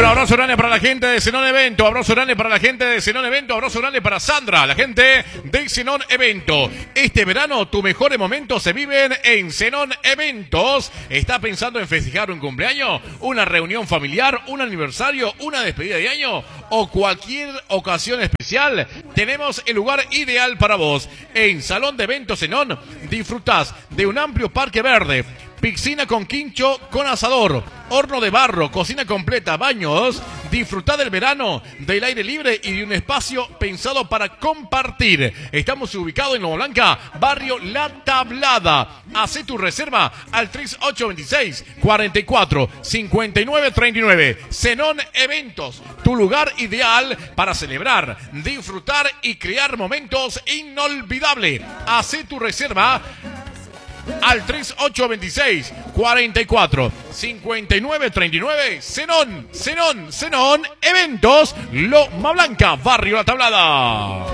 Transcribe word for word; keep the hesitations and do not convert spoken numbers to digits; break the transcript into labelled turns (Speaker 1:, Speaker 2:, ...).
Speaker 1: Bueno, abrazo grande para la gente de Zenón Evento, abrazo grande para la gente de Zenón Evento, abrazo grande para Sandra, la gente de Zenón Evento. Este verano tus mejores momentos se viven en Zenón Eventos. ¿Estás pensando en festejar un cumpleaños, una reunión familiar, un aniversario, una despedida de año o cualquier ocasión especial? Tenemos el lugar ideal para vos. En Salón de Eventos Zenón disfrutás de un amplio parque verde, piscina con quincho con asador, horno de barro, cocina completa, baños. Disfrutá del verano, del aire libre y de un espacio pensado para compartir. Estamos ubicados en Loma Blanca, barrio La Tablada. Hacé tu reserva al tres ocho dos seis, cuatro cuatro, cinco nueve tres nueve. Zenón Eventos, tu lugar ideal para celebrar, disfrutar y crear momentos inolvidables. Hacé tu reserva al tres ocho dos seis, cuatro cuatro, cinco nueve tres nueve. Zenón, Zenón, Zenón Eventos, Loma Blanca, barrio La Tablada.